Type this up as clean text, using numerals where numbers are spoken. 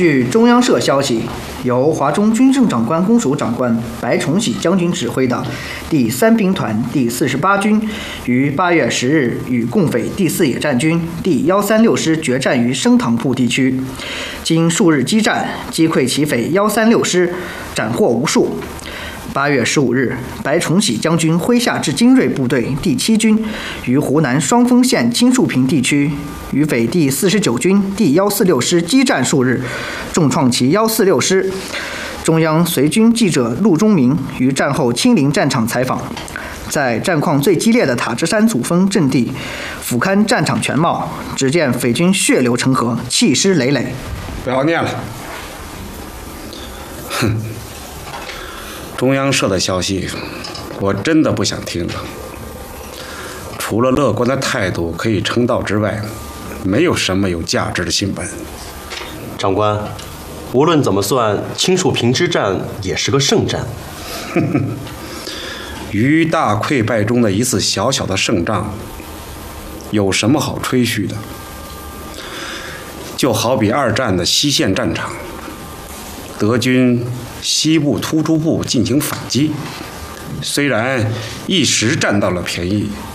据中央社消息，由华中军政长官公署长官白崇禧将军指挥的第3兵团第48军于8月10日与共匪第4野战军第136师决战于升塘铺地区，经数日激战，击溃其匪136师，斩获无数。8月15日，白崇禧将军麾下至精锐部队第7军于湖南双峰县青树坪地区与匪第49军第146师激战数日，重创其146师。中央随军记者陆忠明于战后亲临战场采访，在战况最激烈的塔支山主峰阵地俯瞰战场全貌，只见匪军血流成河，弃尸累累。 不要念了，哼！中央社的消息，我真的不想听了。除了乐观的态度可以称道之外，没有什么有价值的新闻。 长官，无论怎么算，青树坪之战也是个胜战。 于大溃败中的一次小小的胜仗，有什么好吹嘘的？就好比2战的西线战场，德军西部突出部进行反击，虽然一时占到了便宜，